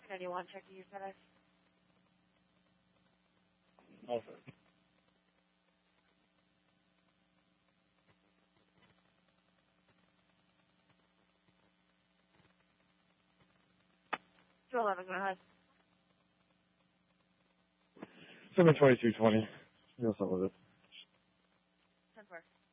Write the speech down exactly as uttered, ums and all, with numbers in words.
ninety-one, check to use FedEx. Okay. two eleven, go ahead. seven twenty-two twenty. You'll start with it. ten four.